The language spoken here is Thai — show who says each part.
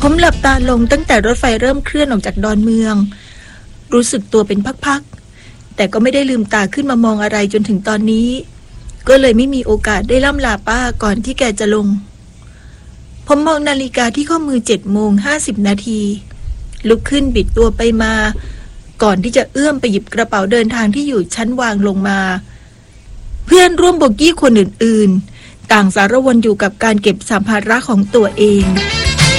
Speaker 1: ผมหลับตาลงตั้งแต่รถไฟเริ่มเคลื่อนออกจากดอนเมืองรู้สึกตัวเป็นพักๆแต่ก็ไม่ได้ลืมตาขึ้นมามองอะไรจนถึงตอนนี้ก็เลยไม่มีโอกาสได้ล่ำลาป้าก่อนที่แกจะลงผมมองนาฬิกาที่ข้อมือ7:50 นาทีลุกขึ้นบิดตัวไปมาก่อนที่จะเอื้อมไปหยิบกระเป๋าเดินทางที่อยู่ชั้นวางลงมาเพื่อนร่วมโบกี้คนอื่นๆต่างสารวนอยู่กับการเก็บสัมภาระของตัวเอง